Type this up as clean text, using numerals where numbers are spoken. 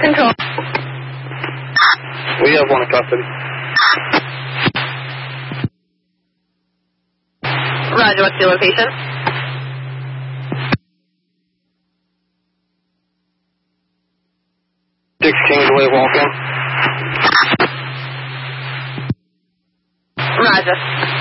Control. We have one in custody. Roger, what's your location? Kingsway, walk in. Roger.